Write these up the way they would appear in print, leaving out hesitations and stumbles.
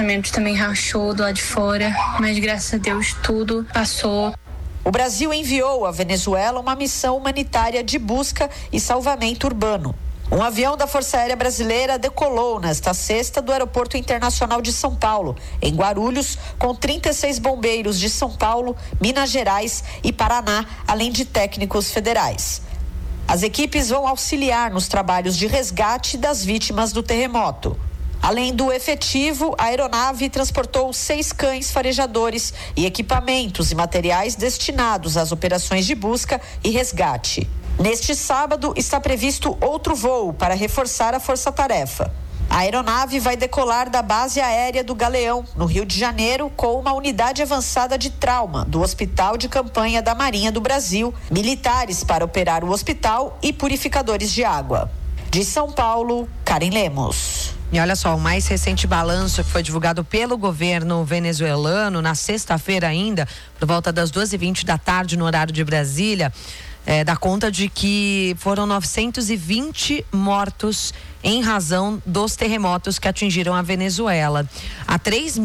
apartamento também rachou do lado de fora, mas graças a Deus tudo passou. O Brasil enviou à Venezuela uma missão humanitária de busca e salvamento urbano. Um avião da Força Aérea Brasileira decolou nesta sexta do Aeroporto Internacional de São Paulo, em Guarulhos, com 36 bombeiros de São Paulo, Minas Gerais e Paraná, além de técnicos federais. As equipes vão auxiliar nos trabalhos de resgate das vítimas do terremoto. Além do efetivo, a aeronave transportou 6 cães farejadores e equipamentos e materiais destinados às operações de busca e resgate. Neste sábado, está previsto outro voo para reforçar a força-tarefa. A aeronave vai decolar da base aérea do Galeão, no Rio de Janeiro, com uma unidade avançada de trauma do Hospital de Campanha da Marinha do Brasil, militares para operar o hospital e purificadores de água. De São Paulo, Karen Lemos. E olha só, o mais recente balanço que foi divulgado pelo governo venezuelano na sexta-feira ainda, por volta das 2h20 da tarde no horário de Brasília, dá conta de que foram 920 mortos em razão dos terremotos que atingiram a Venezuela. Há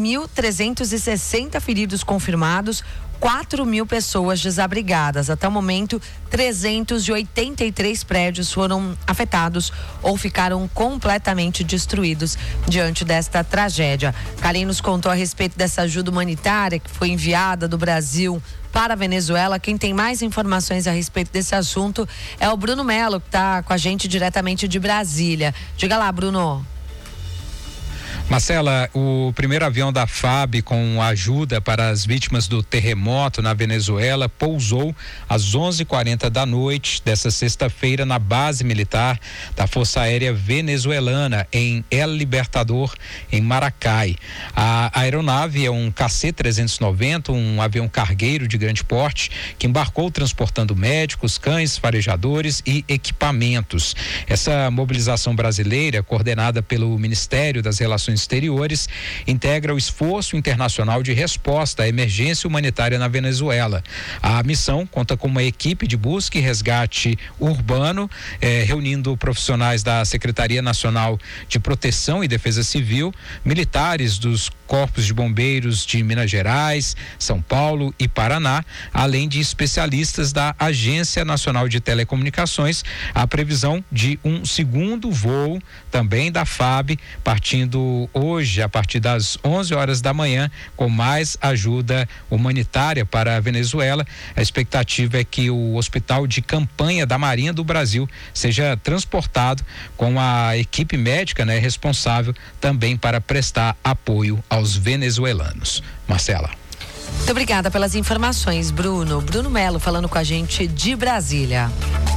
3.360 feridos confirmados, 4.000 pessoas desabrigadas. Até o momento, 383 prédios foram afetados ou ficaram completamente destruídos diante desta tragédia. Karen nos contou a respeito dessa ajuda humanitária que foi enviada do Brasil para a Venezuela. Quem tem mais informações a respeito desse assunto é o Bruno Melo, que está com a gente diretamente de Brasília. Diga lá, Bruno. Marcela, o primeiro avião da FAB com ajuda para as vítimas do terremoto na Venezuela pousou às 11h40 da noite dessa sexta-feira na base militar da Força Aérea Venezuelana em El Libertador, em Maracay. A aeronave é um KC-390, um avião cargueiro de grande porte que embarcou transportando médicos, cães, farejadores e equipamentos. Essa mobilização brasileira, coordenada pelo Ministério das Relações Exteriores, integra o esforço internacional de resposta à emergência humanitária na Venezuela. A missão conta com uma equipe de busca e resgate urbano, reunindo profissionais da Secretaria Nacional de Proteção e Defesa Civil, militares dos Corpos de Bombeiros de Minas Gerais, São Paulo e Paraná, além de especialistas da Agência Nacional de Telecomunicações. A previsão de um segundo voo também da FAB, partindo hoje a partir das 11 horas da manhã, com mais ajuda humanitária para a Venezuela. A expectativa é que o Hospital de Campanha da Marinha do Brasil seja transportado com a equipe médica, responsável também para prestar apoio aos venezuelanos. Marcela. Muito obrigada pelas informações, Bruno. Bruno Melo falando com a gente de Brasília.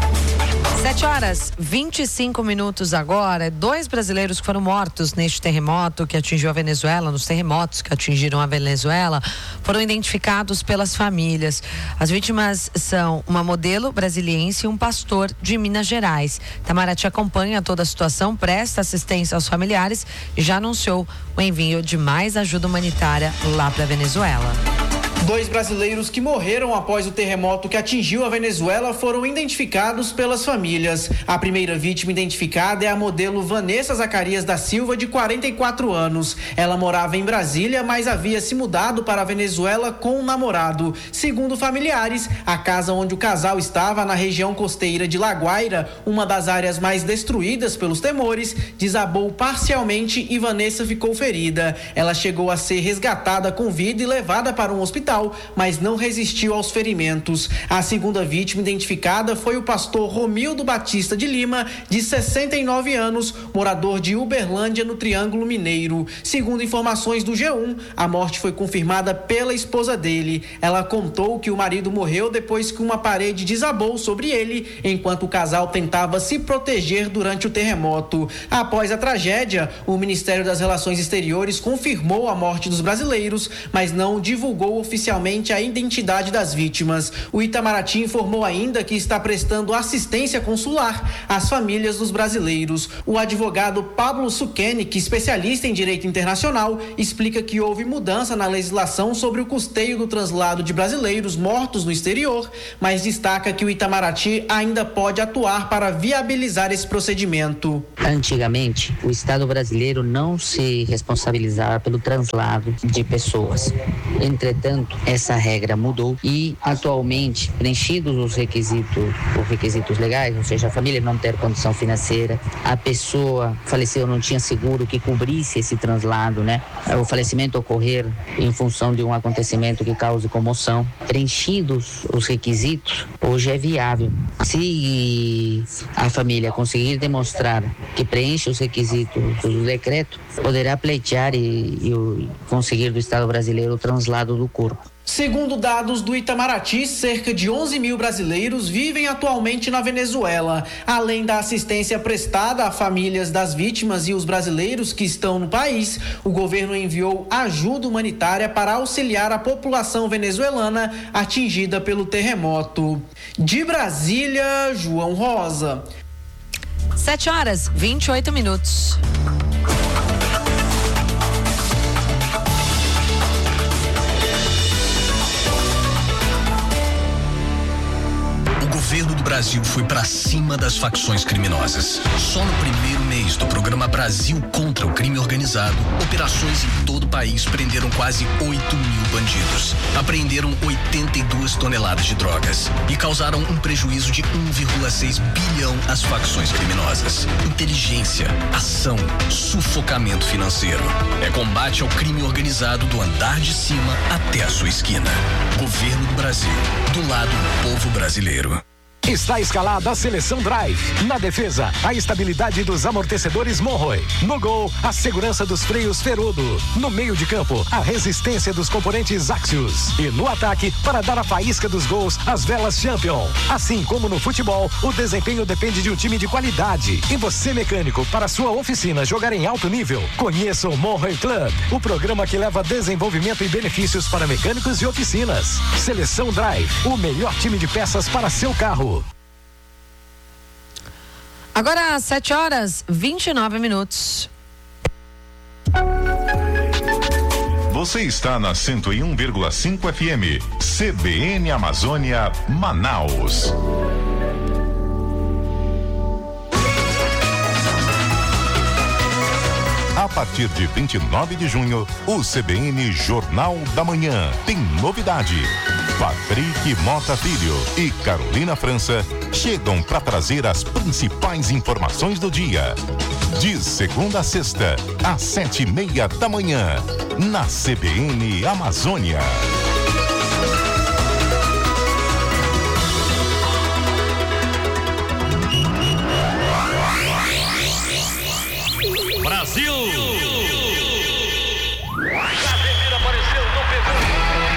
7h25 agora. 2 brasileiros que foram mortos neste terremoto que atingiu a Venezuela, nos terremotos que atingiram a Venezuela, foram identificados pelas famílias. As vítimas são uma modelo brasiliense e um pastor de Minas Gerais. Itamaraty acompanha toda a situação, presta assistência aos familiares e já anunciou o envio de mais ajuda humanitária lá para a Venezuela. 2 brasileiros que morreram após o terremoto que atingiu a Venezuela foram identificados pelas famílias. A primeira vítima identificada é a modelo Vanessa Zacarias da Silva, de 44 anos. Ela morava em Brasília, mas havia se mudado para a Venezuela com um namorado. Segundo familiares, a casa onde o casal estava, na região costeira de La Guaira, uma das áreas mais destruídas pelos temores, desabou parcialmente e Vanessa ficou ferida. Ela chegou a ser resgatada com vida e levada para um hospital, mas não resistiu aos ferimentos. A segunda vítima identificada foi o pastor Romildo Batista de Lima, de 69 anos, morador de Uberlândia, no Triângulo Mineiro. Segundo informações do G1, a morte foi confirmada pela esposa dele. Ela contou que o marido morreu depois que uma parede desabou sobre ele, enquanto o casal tentava se proteger durante o terremoto. Após a tragédia, o Ministério das Relações Exteriores confirmou a morte dos brasileiros, mas não divulgou oficialmente oficialmente a identidade das vítimas. O Itamaraty informou ainda que está prestando assistência consular às famílias dos brasileiros. O advogado Pablo Suquenic, especialista em direito internacional, explica que houve mudança na legislação sobre o custeio do translado de brasileiros mortos no exterior, mas destaca que o Itamaraty ainda pode atuar para viabilizar esse procedimento. Antigamente, o Estado brasileiro não se responsabilizava pelo translado de pessoas. Entretanto, essa regra mudou e, atualmente, preenchidos os requisitos legais, ou seja, a família não ter condição financeira, a pessoa faleceu, não tinha seguro que cobrisse esse translado, né? O falecimento ocorrer em função de um acontecimento que cause comoção. Preenchidos os requisitos, hoje é viável. Se a família conseguir demonstrar que preenche os requisitos do decreto, poderá pleitear e conseguir do Estado brasileiro o translado do corpo. Segundo dados do Itamaraty, cerca de 11 mil brasileiros vivem atualmente na Venezuela. Além da assistência prestada a famílias das vítimas e os brasileiros que estão no país, o governo enviou ajuda humanitária para auxiliar a população venezuelana atingida pelo terremoto. De Brasília, João Rosa. 7h28. O governo do Brasil foi para cima das facções criminosas. Só no primeiro mês do programa Brasil contra o Crime Organizado, operações em todo o país prenderam quase 8 mil bandidos, apreenderam 82 toneladas de drogas e causaram um prejuízo de 1,6 bilhão às facções criminosas. Inteligência, ação, sufocamento financeiro. É combate ao crime organizado do andar de cima até a sua esquina. Governo do Brasil, do lado do povo brasileiro. Está escalada a Seleção Drive. Na defesa, a estabilidade dos amortecedores Monroe. No gol, a segurança dos freios Ferudo. No meio de campo, a resistência dos componentes Axios. E no ataque, para dar a faísca dos gols, as velas Champion. Assim como no futebol, o desempenho depende de um time de qualidade. E você, mecânico, para sua oficina jogar em alto nível, conheça o Monroe Club, o programa que leva desenvolvimento e benefícios para mecânicos e oficinas. Seleção Drive, o melhor time de peças para seu carro. Agora, 7h29. Você está na 101,5 FM, CBN Amazônia, Manaus. A partir de 29 de junho, o CBN Jornal da Manhã tem novidade. Patrick Mota Filho e Carolina França chegam para trazer as principais informações do dia. De segunda a sexta, às 7h30 da manhã, na CBN Amazônia. Brasil!